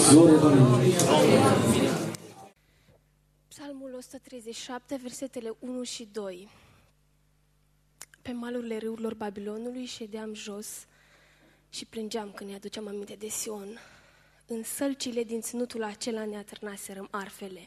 Gloria Domnului! Psalmul 137, versetele 1 și 2. Pe malurile râurilor Babilonului ședeam jos și plângeam când ne aduceam aminte de Sion. În sălcile din ținutul acela ne atârnaserăm arfele.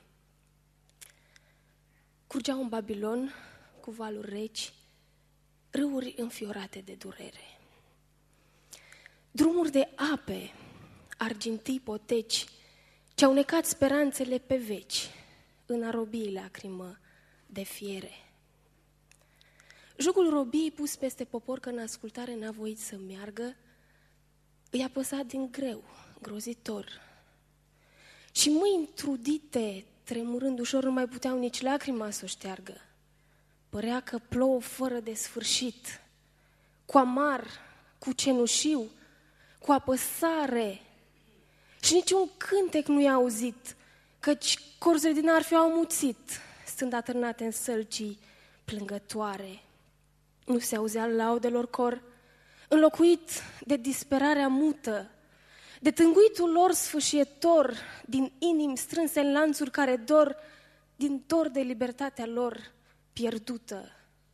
Curgeau în Babilon cu valuri reci, râuri înfiorate de durere. Drumuri de ape, argintii poteci, ce-au necat speranțele pe veci, în arobii lacrimă de fiere. Jugul robiei pus peste popor că în ascultare n-a voit să meargă, îi apăsa din greu, grozitor. Și mâini trudite, tremurând ușor, nu mai puteau nici lacrima să o șteargă. Părea că plouă fără de sfârșit, cu amar, cu cenușiu, cu apăsare. Și niciun cântec nu i-a auzit, căci corzile din arfe au amuțit, stând atârnate în sălcii plângătoare. Nu se auzea laudelor cor, înlocuit de disperarea mută, de tânguitul lor sfâșietor, din inimi strânse în lanțuri care dor, din dor de libertatea lor pierdută.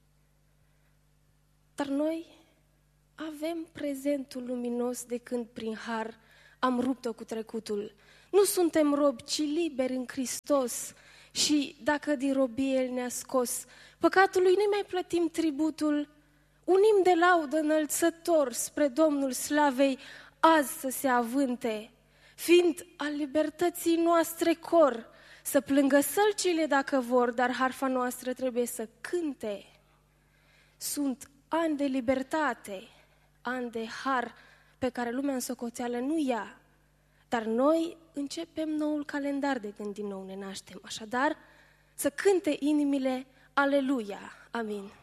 Dar noi avem prezentul luminos de când prin har am rupt-o cu trecutul. Nu suntem robi, ci liberi în Hristos. Și dacă din robie El ne-a scos, păcatului nu mai plătim tributul, unim de laudă înălțător spre Domnul slavei azi să se avânte, fiind al libertății noastre cor, să plângă sălcile dacă vor, dar harfa noastră trebuie să cânte. Sunt ani de libertate, ani de har pe care lumea în socoteală nu ia, dar noi începem noul calendar de când din nou ne naștem. Așadar, să cânte inimile, aleluia, amin.